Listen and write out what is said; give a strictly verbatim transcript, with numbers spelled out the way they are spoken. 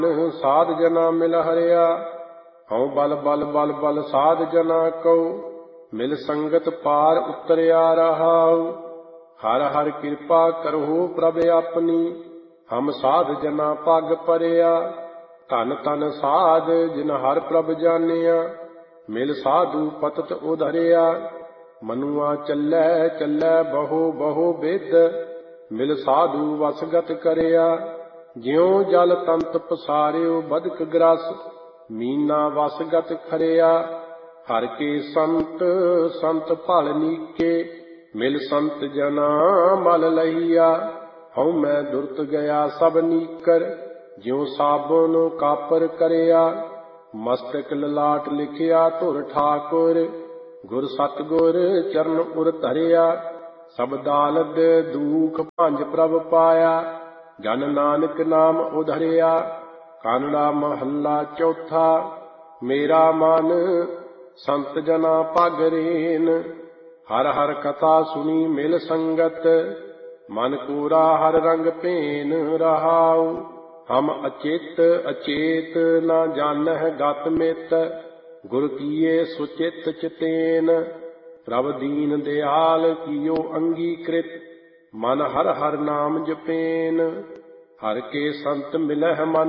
ਸਾਧ ਜਨਾ ਮਿਲ ਹਰਿਆ। ਹਉ ਬਲ ਬਲ ਬਲ ਬਲ ਸਾਧ ਜਨਾ ਕਉ, ਮਿਲ ਸੰਗਤ ਪਾਰ ਉਤਰਿਆ ਰਹਾਉ। ਹਰ ਹਰ ਕਿਰਪਾ ਕਰਹੁ ਪ੍ਰਭ ਆਪਣੀ, ਹਮ ਸਾਧ ਜਨਾ ਪਗ ਪਰਿਆ। ਧਨ ਧਨ ਸਾਧ ਜਿਨ ਹਰ ਪ੍ਰਭ ਜਾਣਿਆ, ਮਿਲ ਸਾਧੂ ਪਤਤ ਉਧਰਿਆ। ਮਨੁਆ ਚੱਲੈ ਚੱਲੈ ਬਹੁ ਬਹੁ ਬਿਦ, ਮਿਲ ਸਾਧੂ ਵਸਗਤ ਕਰਿਆ। ਜਿਉ ਜਲ ਤੰਤ ਪਸਾਰਿਓ ਬਦਕ ਗ੍ਰਸ, ਮੀਨਾ ਵਸਗਤ ਖਰਿਆ। ਹਰ ਕੇ ਸੰਤ ਸੰਤ ਭਲ ਨੀਕੇ, ਮਿਲ ਸੰਤ ਜਨਾ ਮਲ ਲਈਆ। ਹਉ ਮੈਂ ਦੁਰਤ ਗਿਆ ਸਭ ਨੀਕਰ, ਜਿਉ ਸਾਬਨ ਕਾਪਰ ਕਰਿਆ। ਮਸਤਕ ਲਲਾਟ ਲਿਖਿਆ ਧੁਰ ਠਾਕੁਰ, ਗੁਰ ਸਤਿਗੁਰ ਚਰਨ ਉਰ ਧਰਿਆ। ਸਭ ਦਾਲਦ ਦੂਖ ਭੰਜ ਪ੍ਰਭ ਪਾਇਆ, ਜਨ ਨਾਨਕ ਨਾਮ ਉਧਰਿਆ। ਕਾਨੜਾ ਮਹੱਲਾ ਚੌਥਾ। ਮੇਰਾ ਮਨ ਸੰਤ ਜਨਾ ਪਗ ਰੇਨ, ਹਰ ਹਰ ਕਥਾ ਸੁਣੀ ਮਿਲ ਸੰਗਤ। ਮਨ ਕੂਰਾ ਹਰ ਰੰਗ ਭੇਨ ਰਹਾਉ, ਹਮ ਅਚੇਤ ਅਚੇਤ ਨਾ ਜਾਣਹਿ ਗਤ ਮਿਤ। ਗੁਰ ਕੀਏ ਸੁਚਿਤ ਚਿਤੇਨ, ਪ੍ਰਭ ਦੀਨ ਦਿਆਲ ਕੀਓ ਅੰਗੀਕ੍ਰਿਤ। ਮਨ ਹਰ ਹਰ ਨਾਮ ਜਪੇਨ, ਹਰ ਕੇ ਸੰਤ ਮਿਲਹਿ ਮਨ